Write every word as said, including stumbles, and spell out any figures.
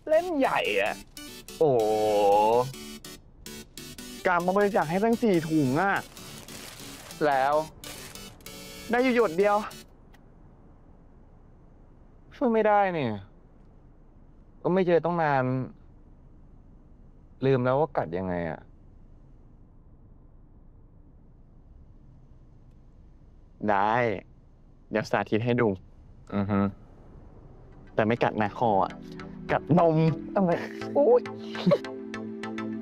เล่นใหญ่อะโอ้กำมาบริจาคให้ตั้งสี่ถุงอะแล้วได้อยู่หยดเดียวช่วยไม่ได้เนี่ยก็ไม่เจอต้องนานลืมแล้วว่ากัดยังไงอะได้เดี๋ยวสาธิตให้ดูอือฮึแต่ไม่กัดนะคออะกัดนมอะไรโอ้ย